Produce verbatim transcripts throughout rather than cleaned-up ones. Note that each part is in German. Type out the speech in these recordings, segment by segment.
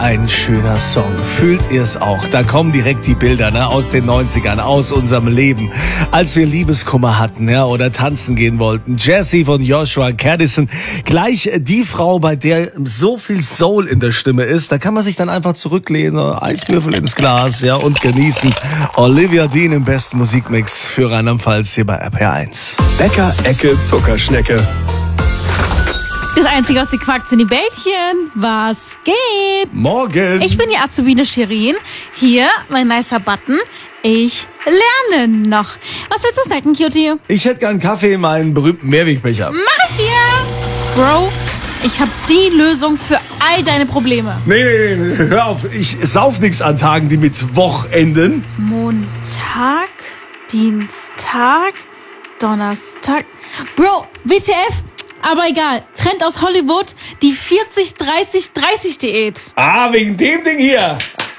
ein schöner Song. Fühlt ihr es auch? Da kommen direkt die Bilder, ne, aus den neunzigern, aus unserem Leben. Als wir Liebeskummer hatten, ja, oder tanzen gehen wollten. Jessie von Joshua Caddison. Gleich die Frau, bei der so viel Soul in der Stimme ist. Da kann man sich dann einfach zurücklehnen, Eiswürfel ins Glas, ja, und genießen. Olivia Dean im besten Musikmix für Rheinland-Pfalz hier bei R P R eins. Bäcker, Ecke, Zuckerschnecke. Das Einzige, was sie quackt, sind die Bällchen. Was geht? Morgen. Ich bin die Azubine Shirin. Hier, mein nicer Button. Ich lerne noch. Was willst du snacken, Cutie? Ich hätte gern Kaffee in meinen berühmten Mehrwegbecher. Mach ich dir! Bro, ich habe die Lösung für all deine Probleme. Nee, nee, nee, hör auf. Ich sauf nix an Tagen, die mit Woch enden. Montag, Dienstag, Donnerstag. Bro, W T F? Aber egal, Trend aus Hollywood, die vierzig dreißig dreißig Diät. Ah, wegen dem Ding hier.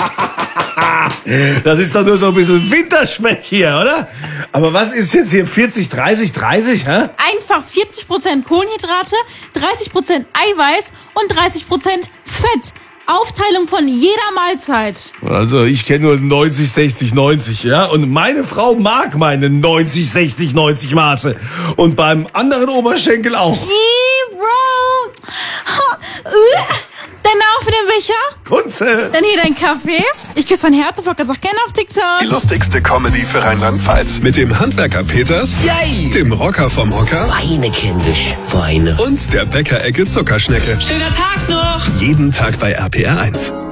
Das ist doch nur so ein bisschen Winterspeck hier, oder? Aber was ist jetzt hier vierzig dreißig dreißig, hä? Einfach vierzig Prozent Kohlenhydrate, dreißig Prozent Eiweiß und dreißig Prozent Fett. Aufteilung von jeder Mahlzeit. Also ich kenne nur neunzig sechzig neunzig, ja? Und meine Frau mag meine neunzig sechzig neunzig Maße. Und beim anderen Oberschenkel auch. Ih, Bro. Dein Name für den Becher? Kunze. Dann hier dein Kaffee. Ich küsse dein Herz und folge auch gerne auf TikTok. Die lustigste Comedy für Rheinland-Pfalz. Mit dem Handwerker Peters, Yay! dem Rocker vom Hocker Weine, kindisch, Weine. und der Bäcker-Ecke Zuckerschnecke. Schöner Tag noch! Jeden Tag bei R P R eins.